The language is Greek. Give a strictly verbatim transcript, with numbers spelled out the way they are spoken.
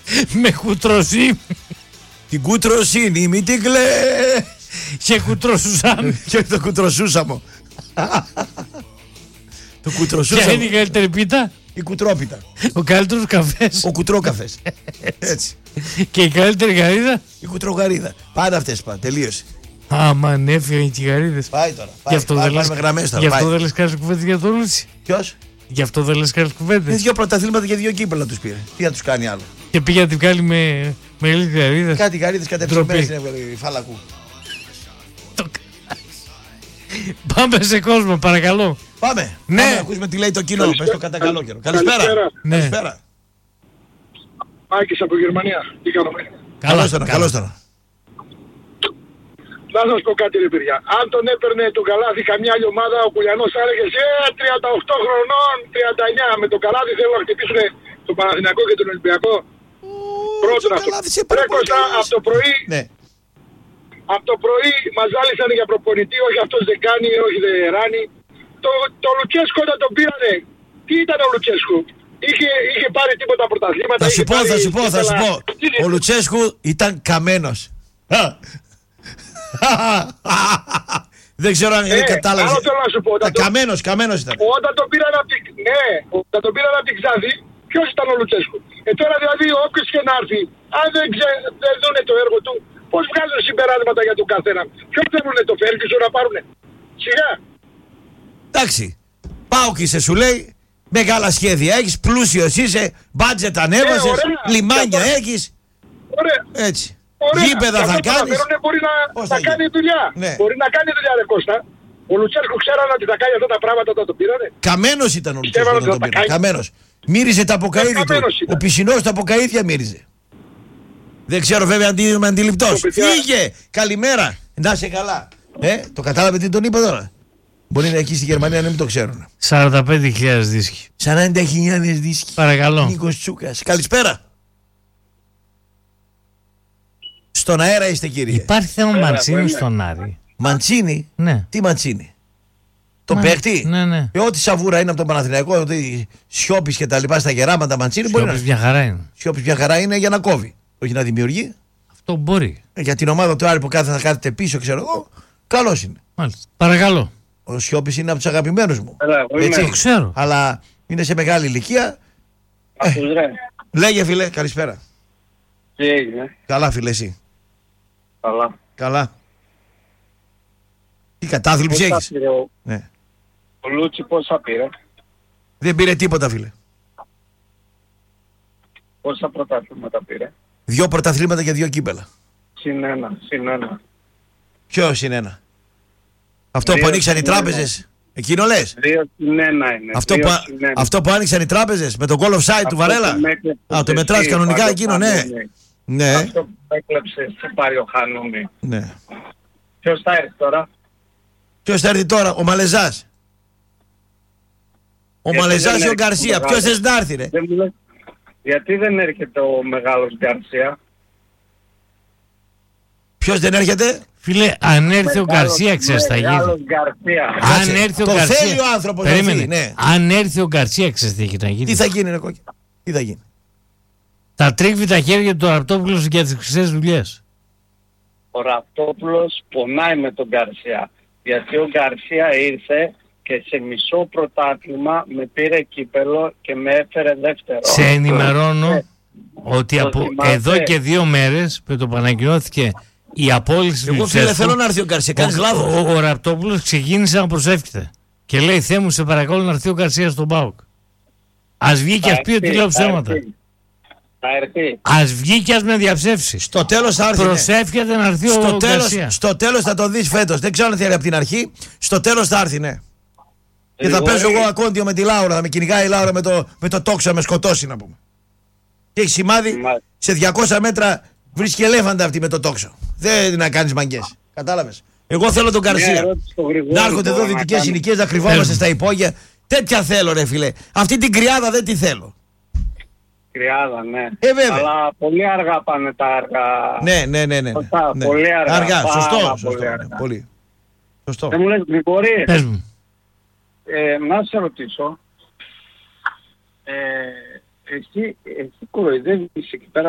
Με κουτροσύνη. Την κουτροσύνη, μη την κλαί. Και κουτροσούσαμε. Και το κουτροσούσαμο. Το Ποια κουτροσούσαμο. είναι η καλύτερη πίτα? Η κουτρόπιτα. Ο καλύτερος καφές. Ο κουτρόκαφες. Έτσι. Και η καλύτερη γαρίδα. Η κουτρογαρίδα. Πάντα αυτές πάνε. Τελείωσε. Αμαν έφυγαν και οι γαρίδες. Πάει τώρα. Γι' Πάει, αυτό πάει, δεν πάει λες- με γραμμές τώρα. Γι' αυτό πάει. δεν λες κάνεις κουβέντες για τον Λούτσι. Ποιος? Γι' αυτό δεν λες κάνεις Με κουβέντες. δύο πρωταθλήματα και δύο κύπελα τους πήρε. Τι θα τους κάνει άλλο. Και πήγε να την βγάλει με, με λίγη γαρίδα. Κάτι γαρίδες κατευθυνμένες Ντροπή. στην έβγαλε η Φαλακού. Πάμε σε κόσμο, παρακαλώ. Πάμε. Ναι. Πάμε να ακούσουμε τι λέει το κοινό. Καλησπέρα. Πες το κατά καλό καιρό. Καλησπέρα. Καλησπέρα. Ναι. Καλησπέρα. Άκης από Γερμανία. Τι κάνουμε. Καλώς τώρα. Καλώς τώρα. Να σας πω κάτι ρε παιδιά. Αν τον έπαιρνε τον Καλάθι καμιά άλλη ομάδα, ο Κουλιανός θα έλεγε «Ε, τριάντα οκτώ χρονών, τριάντα εννιά με τον Καλάθι θέλουν να χτυπήσουν τον Παναθηναϊκό και τον Ολυμπιακό». Πρώτον αυτό. Ρε Κώστα, από το πρωί, Ναι. από το πρωί μας ζάλισαν για προπονητή, όχι αυτός δεν κάνει, όχι δεν ράνει. Το, το Λουτσέσκο όταν τον πήρανε, τι ήταν ο Λουτσέσκο. Είχε, είχε πάρει τίποτα πρωταθλήματα. Θα σου είχε πω, πάρει θα σου πω, θα σου ήθελα- πω. Τι είναι? Ο Λουτσέσκου ήταν καμένος. Δεν ξέρω αν Ε, κατάλαβες. άλλο θέλω να σου πω, όταν το- Καμένος, καμένος ήταν. Όταν τον πήραν από την, ναι, όταν τον πήραν από την Ξάδη, ποιος ήταν ο Λουτσέσκου. Ε, τώρα δηλαδή όποιος και να έρθει, αν δεν, ξε, δεν δούνε το έργο του, πώς βγάζουν συμπεράσματα για τον καθένα. Ποιο θέλουνε το Φέργκισον να πάρουνε. Σιγά. Εντάξει. Πάω και σε σου λέει. Μεγάλα σχέδια έχεις, πλούσιος είσαι, μπάτζετ ανέβασες, ωραία. λιμάνια Και αυτό- έχεις. Ωραία. Έτσι. Ωραία. Γήπεδα Και θα αυτό το κάνεις. αναφέρουνε, μπορεί να, Πώς να θα κάνει γίνει. δουλειά. Ναι. Μπορεί να κάνει δουλειά ρε Κώστα. Ο Λουτσέσκου ξέρανε ότι θα κάνει αυτά τα πράγματα όταν το πήρανε. Καμένος ήταν ο Λουτσέσκου Πιστεύω όταν ότι τον θα τα πήρα. κάνει. Καμένος. Μύριζε τα αποκαίδια του. Καμένος ήταν. Ο πισινός τα αποκαίδια μύριζε. Δεν ξέρω βέβαια αν είμαι αντιληπτός. Το παιδιά- Φύγε! Καλημέρα! Να είσαι καλά. Ε, το κατάλαβε τι τον είπα τώρα. Μπορεί να εκεί στη Γερμανία να μην το ξέρουν. σαράντα πέντε χιλιάδες δίσκοι. σαράντα χιλιάδες δίσκοι. Παρακαλώ. Νίκος Τσούκας. Καλησπέρα. Στον αέρα είστε κύριε. Υπάρχει θέμα Βέβαια, Μαντσίνη βέβαια. στον Άρη. Μαντσίνη. Ναι. Τι Μαντσίνη. Το Μα- παίχτη. Ναι, ναι. Ε, ό,τι σαβούρα είναι από τον Παναθηναϊκό, ότι Σιώπης και τα λοιπά στα γεράματα Μαντσίνη μπορεί να. Σιώπης μια χαρά είναι. Σιώπης μια χαρά είναι για να κόβει. Όχι να δημιουργεί. Αυτό μπορεί. Ε, Για την ομάδα του Άρη που κάθε θα κάθεται πίσω, ξέρω εγώ, καλός είναι. Μάλιστα. Παρακαλώ. Ο Σιώπης είναι από τους αγαπημένους μου. Έλα, εγώ είμαι. Έτσι. Το ξέρω. Αλλά είναι σε μεγάλη ηλικία. Ακούς, ρε. Λέγε φίλε, καλησπέρα. Τι έγινε. Καλά φίλε εσύ. Καλά. Καλά. Τι κατάθλιψη Πόσα έχεις. πήρε ο, Ναι. ο Λούτσι, πόσα πήρε. Δεν πήρε τίποτα φίλε. Πόσα πρωταθλήματα πήρε. Δυο πρωταθλήματα και δύο κύπελα. Συν ένα, συν ένα. Ποιο είναι ένα. Αυτό Δύο που ανοίξαν οι συν ένα. τράπεζες. Εκείνο λες. Δύο συν ένα είναι. Αυτό Δύο που, συν ένα. αυτό που άνοιξαν οι τράπεζες με το goal offside του Αυτό Βαρέλα. που με έκλεψε Α, το εσύ, μετράς κανονικά Παύλο εκείνο, ναι. Χανούμη. Ναι. Αυτό που με έκλεψε σε πάρει ο Χανούμη. Ναι. Ποιος θα έρθει τώρα. Ποιος θα έρθει τώρα, ο Μαλεζάς. Ο Γιατί Μαλεζάς δεν ή ο έρχεται Γκαρσία. ο Ποιος μεγάλος. θες να έρθει ρε. Δεν μου λες, γιατί δεν έρχεται ο μεγάλος Γκαρσία. Ποιος δεν έρχεται. Φίλε, αν έρθει ο Μεγάλος- Γκαρσία, ξέρεις τι θα γίνει. Μεγάλος Γκαρσία. Αν Κάτσε, έρθει ο το Γκαρσία. θέλει ο άνθρωπος να Περίμενε. έρθει, ναι. Αν έρθει ο Γκαρσία, ξέρεις τι έχει να γίνει. Τι θα γίνει ρε κόκκι. Τι θα γίνει. Θα τρίβει τα χέρια του Ραπτόπουλος για τις χρυσές δουλειές. Ο Ραπτόπουλος πονάει με τον Γκαρσία. Γιατί ο Γκαρσία ήρθε και σε μισό πρωτάθλημα με πήρε κύπελο και με έφερε δεύτερο. Σε ενημερώνω Ε, ότι το από θυμάσαι. εδώ και δύο μέρες που το πανακοινώθηκε η απόλυση του Εγώ φίλε Λουτσέσκου, θέλω να έρθει ο Γκαρσία. Κάνεις ο, λάθος. ο, ο Ραπτόπουλος ξεκίνησε να προσεύχεται. Και λέει: Θεέ μου, σε παρακαλώ να έρθει ο Γκαρσία στον ΠΑΟΚ. Ας βγει και ας πει ότι έρθει, λέω θα ψέματα. έρθει. Θα έρθει. Ας βγει και ας με διαψεύσει. Στο τέλος θα έρθει. ναι. Προσεύχεται να έρθει Στο ο τέλος, Γκαρσία. στο τέλος θα το δεις φέτος. Δεν ξέρω αν θα έρθει από την αρχή. Στο τέλος θα έρθει, ναι. Και θα Γρηγόρη, παίζω εγώ ακόντιο με τη Λάουρα. Θα με κυνηγάει η Λάουρα με το, με το τόξο, να με σκοτώσει να πούμε. Και έχει σημάδι Μα- σε διακόσια μέτρα βρίσκει ελέφαντα αυτή με το τόξο. Δεν είναι να κάνεις μαγκές. Κατάλαβες. Εγώ θέλω τον μια Γκαρσία. ερώτηση στο Γρηγόρη Να έρχονται εδώ μπορώ να δυτικές κάνω. ηλικίες να κρυβόμαστε Πες μου. στα υπόγεια. Τέτοια θέλω ρε φίλε. Αυτή την κρυάδα δεν τη θέλω. Κρυάδα, ναι. Ε, βέβαια. Αλλά πολύ αργά πάνε τα έργα. Ναι, ναι, ναι. ναι, Σωστά, ναι. πολύ αργά, Αργά, πάρα σωστό. πολύ σωστό, ναι, αργά. πολύ. Σωστό. Δεν μου λες Γρηγόρη, Πες μου. ε, να σε ρωτήσω. Ε, εσύ, εσύ κοροϊδεύεις εκεί πέρα